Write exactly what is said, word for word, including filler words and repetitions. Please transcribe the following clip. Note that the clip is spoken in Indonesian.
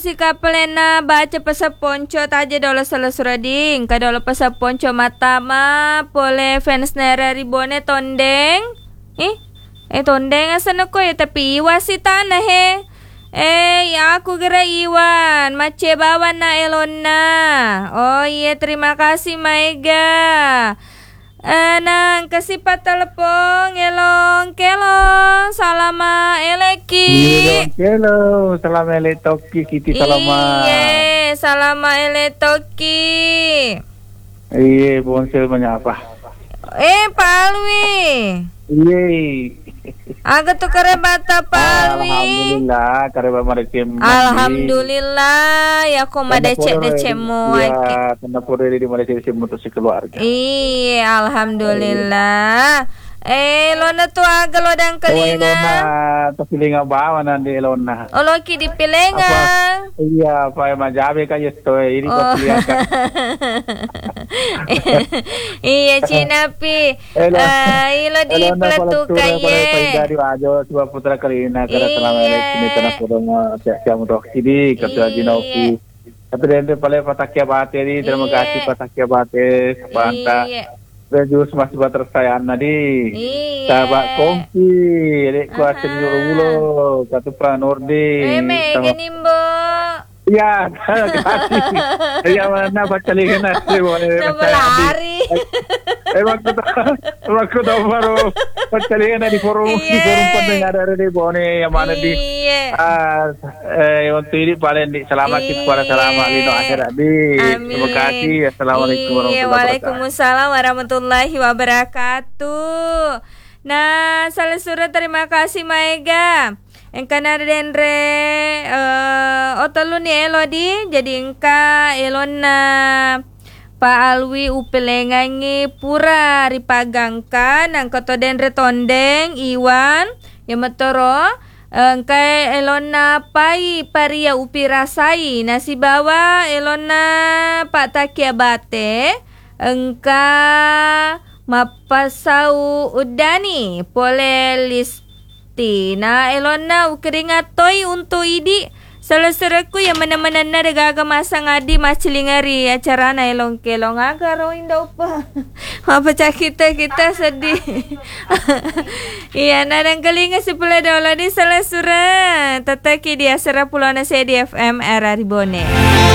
si kapelena baca pasa ponco taja dolo salah surading kadolo pasa ponco matama pole fans nera ribone tondeng eh eh tondeng asana ko ya tapi iwa si tanah he eh ya aku kira Iwan mace bawa na Elona. Oh iya terima kasih Maiga. Eh, nang kasih telepon elong kelong salama eleki. Iya kelong salama eletoki kiti salama. Iya salama eletoki. Iya bonsel menyapa. Eh Palwi. Iya. Aga tuh kare bata Palwi. Alhamdulillah kare ba marekem. Alhamdulillah ya ko madece dece mo. Ya kena pore di madece semu to si keluarga. Iya alhamdulillah. Eh lona tu aga lo dan kelinga. Lona to pilinga bawa nandi lona. Oh lo ki di pilinga. Iya pa majabe ka yesto ini ko pilihan. Iya Cinapi. Eh ilo di peletu kaye. Dari wajo coba putra kalina kada selama ini kini tanah kurang siapa untuk sini kata Jinovi. Tapi dende pale patakia bate di terima kasih patakia bate sepanta. Rejus masih bater saya nadi. Sahabat kongsi, dek kuat senyum katu pranordi. Eh megenimbo. Ya, kasih. Ya mana baca lihat nasi boleh baca lari. Eh waktu waktu baru baca lihat di forum di forum pendengar ada di bone yang mana di ah eh untuk ini paling di selamat kepada selamat lino akhirat di. Terima kasih. Assalamualaikum warahmatullahi wabarakatuh. Waalaikumsalam warahmatullahi wabarakatuh. Nah, salah surat terima kasih Maiga. Engka narendre uh, otolu ni Elodi jadi engka Elona Pa Alwi upelengangi pura ripagangkan angka to denre tondeng Iwan yamatoro engka Elona pai paria upirasai nasi bawa Elona Pak Takia Bate engka mapasau udani polelis Tina Elona ukeringat toy untuk idi salah seraku yang mana-mana na degaga masa ngadi macilingari acara na elong kelong agaro indah apa apa cak kita kita sedih. Iya nadang kelinga sepuluh dolar di salah surat tataki di asara Pulau Nasi di F M era Ribone.